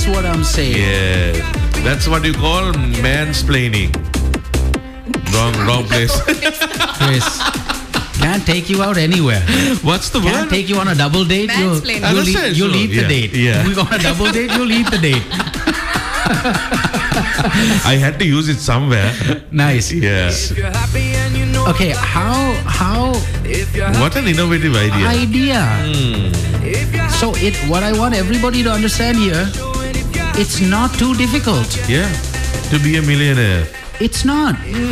That's what I'm saying. Yeah, that's what you call mansplaining. Wrong place. Chris, can't take you out anywhere. What's the Can't word? take you on a double date. Mansplaining. You'll eat the date. Yeah. We go on a double date, you'll eat the date. I had to use it somewhere. Nice. Yeah. Okay, how What an innovative idea. So what I want everybody to understand here, it's not too difficult. Yeah. To be a millionaire. It's not.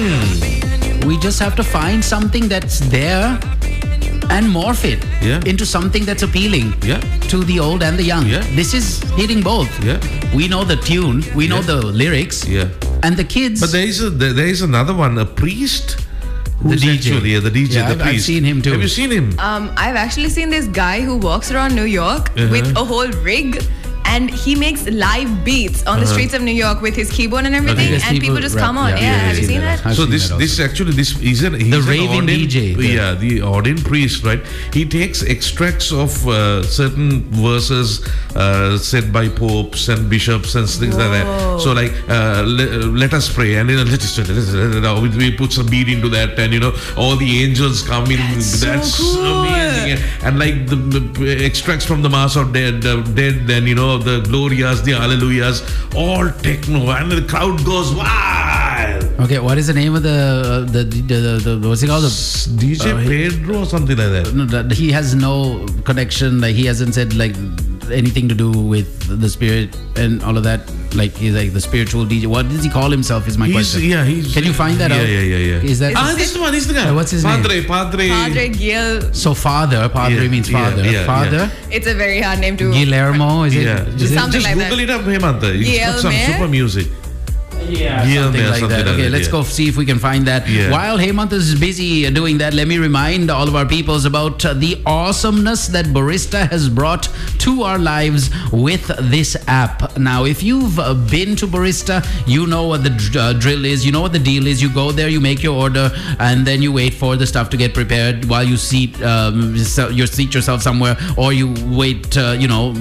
We just have to find something that's there and morph it Yeah. into something that's appealing Yeah. to the old and the young. Yeah. This is hitting both. Yeah. We know the tune, we know Yeah. the lyrics, Yeah. and the kids. But there is another one, a priest. Who's DJ. actually the DJ, Yeah, the I've priest. seen him too. Have you seen him? I've actually seen this guy who walks around New York with a whole rig, and he makes live beats on the streets of New York with his keyboard and everything, Because and people just come on. Yeah, have you seen that? I've So seen this that this actually this is he's The an raving ordained, DJ. Yeah, the ordained priest, right? He takes extracts of certain verses said by popes and bishops and things like that. So like let us pray, and we put some beat into that, and all the angels come in. That's cool. amazing. And like the extracts from the Mass of Dead, then the Glorias, the Hallelujahs, all techno, and the crowd goes wild. Okay, what is the name of the what's it called? DJ Pedro or something like that. No, he has no connection. Like he hasn't said like anything to do with the spirit and all of that. Like he's like the spiritual DJ. What does he call himself? Is my question. He's. Can you find that out? Yeah. Is that This is the one. He's the guy. What's his name? Padre Gil. so? Father Yeah, means father. yeah, Father It's a very hard name to. Guillermo. Is it? Yeah, Is it? Something just like Google that. it up, Hemanta. It's Guillermo? got some super music. Yeah, Guillermo, something like something that. like Okay, that, let's yeah. go see if we can find that. Yeah. While Hemant is busy doing that, let me remind all of our peoples about the awesomeness that Barista has brought to our lives with this app. Now, if you've been to Barista, you know what the drill is, you know what the deal is. You go there, you make your order, and then you wait for the stuff to get prepared while you seat yourself somewhere, or you wait, at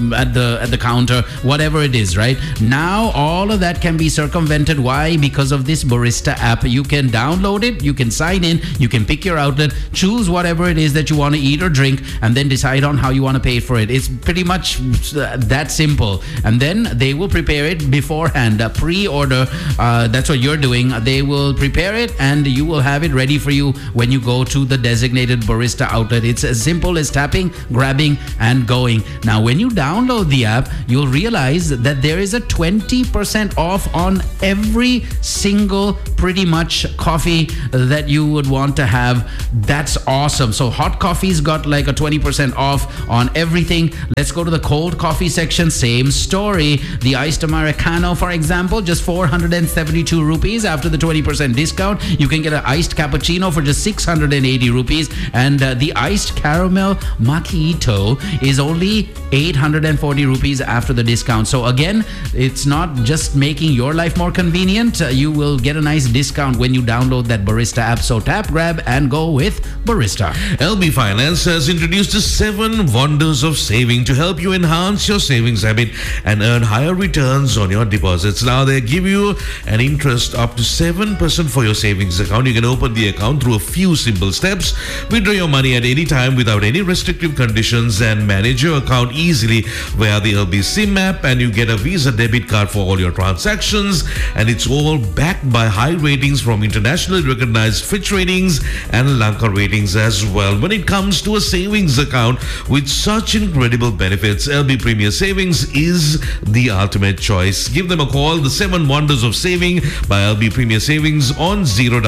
the counter, whatever it is, right? Now, all of that can be circumvented. Why? Because of this Barista app. You can download it, you can sign in, you can pick your outlet, choose whatever it is that you want to eat or drink, and then decide on how you want to pay for it. It's pretty much that simple. And then they will prepare it beforehand, pre-order. That's what you're doing. They will prepare it, and you will have it ready for you when you go to the designated Barista outlet. It's as simple as tapping, grabbing, and going. Now, when you download the app, you'll realize that there is a 20% off on every single pretty much coffee that you would want to have. That's awesome. So hot coffee's got like a 20% off on everything. Let's go to the cold coffee section. Same story. The iced Americano, for example, just 472 rupees after the 20% discount. You can get an iced cappuccino for just 680 rupees, and the iced caramel macchiato is only 840 rupees after the discount. So again, it's not just making your life more convenient. You will get a nice discount when you download that Barista app. So tap, grab, and go with Barista. LB Finance has introduced the 7 wonders of saving to help you enhance your savings habit and earn higher returns on your deposits. Now they give you an interest up to 7% for your savings account. You can open the account through a few simple steps, withdraw your money at any time without any restrictive conditions, and manage your account easily via the LB SIM app, and you get a Visa debit card for all your transactions, and it's all backed by high ratings from internationally recognized Fitch ratings and Lanka ratings as well. When it comes to a savings account with such incredible benefits, LB Premier Savings is the ultimate choice. Give them a call. The 7 Wonders of Saving by LB Premier Savings on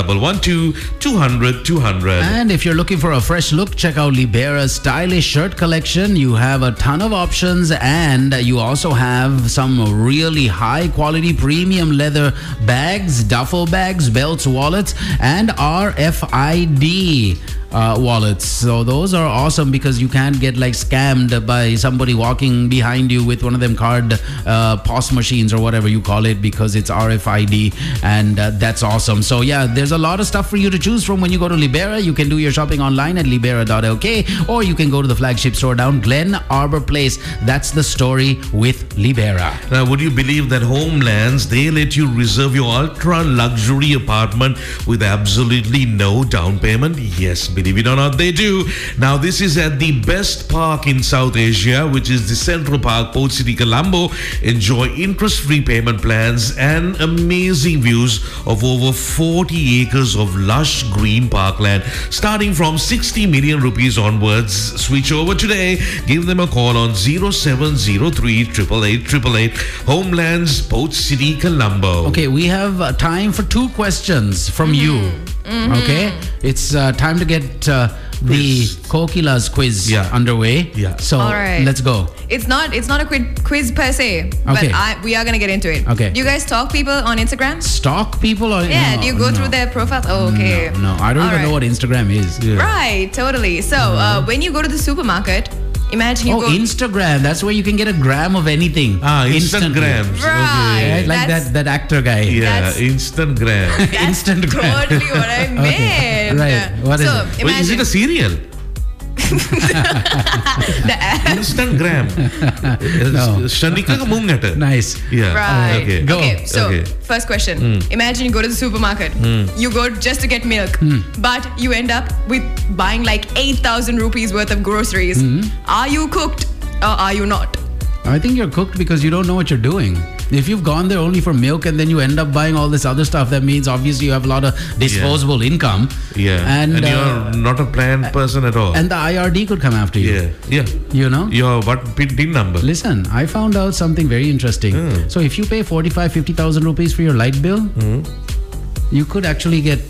0112 200 200. And if you're looking for a fresh look, check out Libera's stylish shirt collection. You have a ton of options, and you also have some really high quality premium leather bags, duffel bags, belts, wallets, and RFID wallets. So those are awesome because you can't get like scammed by somebody walking behind you with one of them card POS machines or whatever you call it, because it's RFID, and that's awesome. So yeah, there's a lot of stuff for you to choose from when you go to Libera. You can do your shopping online at libera.lk, or you can go to the flagship store down Glen Arbor Place. That's the story with Libera. Now, would you believe that Homelands, they let you reserve your ultra luxury apartment with absolutely no down payment? Yes, believe it or not, they do. Now, this is at the best park in South Asia, which is the Central Park, Port City, Colombo. Enjoy interest-free payment plans and amazing views of over 40 acres of lush green parkland, starting from 60 million rupees onwards. Switch over today. Give them a call on 0703 888 Homelands, Port City, Colombo. Okay, we have time for 2 questions from you. Okay, it's time to get the Kokila's quiz underway. Yeah. So All right. let's go. It's not a quiz per se, Okay. but we are gonna get into it. Okay. Do you guys stalk people on Instagram? Stalk people or Yeah. no, Do you go no. through their profiles? Oh, okay. No, I don't All even know right. what Instagram is. Right, totally. So when you go to the supermarket, imagine you Oh, go. Instagram. That's where you can get a gram of anything. instantly. Instagrams. Right. Right? Like That's- that actor guy. Yeah, That's- Instagram. That's Instagram. totally what I meant. Right. What is so it? Wait, is it imagine a cereal? the app. Instagram. Shanika ka mung hata. Nice. Yeah. Right. Okay. Go. Okay, so Okay. first question. Imagine you go to the supermarket. You go just to get milk, but you end up with buying like 8,000 rupees worth of groceries. Are you cooked or are you not? I think you're cooked because you don't know what you're doing. If you've gone there only for milk and then you end up buying all this other stuff, that means obviously you have a lot of disposable income. Yeah. And, you're not a planned person at all. And the IRD could come after you. yeah. Yeah. You know? Your what PIN number? Listen, I found out something very interesting. So if you pay 50,000 rupees for your light bill, you could actually get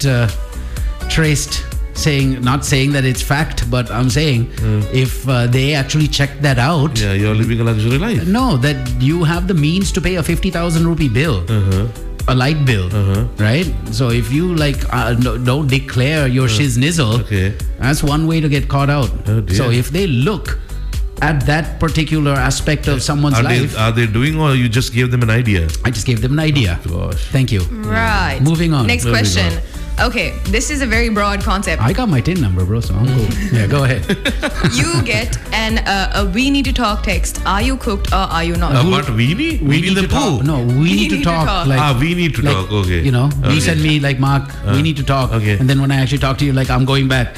traced. Not saying that it's fact, but I'm saying if they actually check that out, Yeah, you're living a luxury life. no, that you have the means to pay a 50,000 rupee bill, a light bill, right? So if you don't declare your shiz nizzle, Okay. that's one way to get caught out. Oh, dear. So if they look at that particular aspect of someone's life, Are they doing, or you just gave them an idea? I just gave them an idea. Gosh. Thank you. Right. Moving on. Next Moving question. Okay, this is a very broad concept. I got my TIN number, bro, so I'm cool. Yeah, go ahead. You get a we need to talk text. Are you cooked or are you not? What, Weenie? Weenie the to talk. Pooh? No, we need to talk. Like, we need to like, talk. Okay. You know, you Okay. send me like, Mark, we need to talk. Okay. And then when I actually talk to you, like, I'm going back.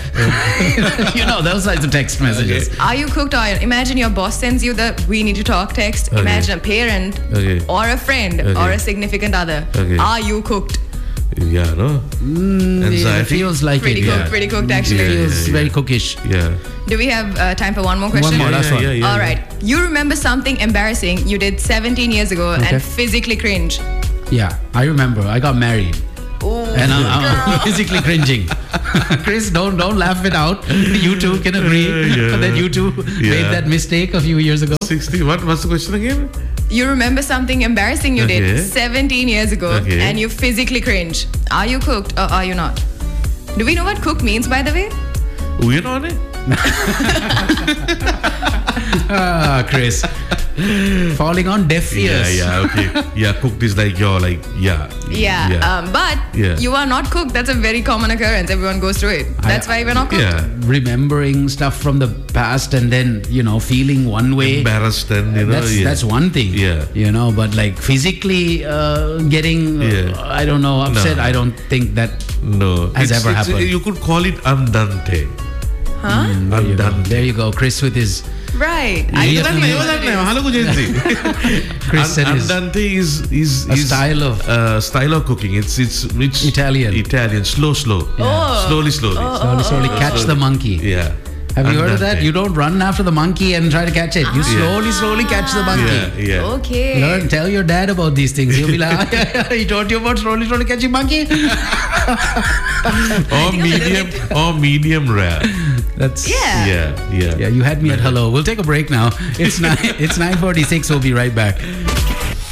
You know, those types of text messages. Are you cooked or imagine your boss sends you the we need to talk text. Okay. Imagine a parent Okay. or a friend Okay. or a significant other. Okay. Are you cooked? Yeah, no? It Anxiety? feels like Pretty it. cooked, Yeah. pretty cooked It actually. feels yeah. very cookish. Yeah. Do we have time for one more question? One more, last one. Yeah. All right. You remember something embarrassing you did 17 years ago Okay. and physically cringe. Yeah, I remember. I got married. Oh, And I'm physically cringing. Chris, don't laugh it out. You two can agree Yeah. that you two made Yeah. that mistake a few years ago. 60. What's the question again? you remember something embarrassing you Okay. did 17 years ago Okay. and you physically cringe. Are you cooked or are you not? Do we know what cooked means, by the way? We're on it? Chris. Falling on deaf ears. Yeah, okay. Yeah, cooked is like you're like, yeah. But Yeah. you are not cooked. That's a very common occurrence. Everyone goes through it. That's why we're not cooked. Yeah. Remembering stuff from the past and then, feeling one way. Embarrassed and, That's one thing. Yeah. But like physically getting, Yeah. I don't know, upset, No. I don't think that No. has ever happened. You could call it andante. Huh? Andante. There you go. Chris with his. Right. Yeah. Chris said his Andante is a style of style of cooking. It's Italian. Italian. Slow. Oh. Slowly. slowly catch the monkey. Yeah. Have you heard of that? Andante. You don't run after the monkey and try to catch it. You slowly catch the monkey. Yeah. Okay. Tell your dad about these things. He'll be like, he told you about slowly catching monkey. Or medium rare. That's Yeah. Yeah. Yeah, you had me at hello. We'll take a break now. It's 9:46. We'll be right back.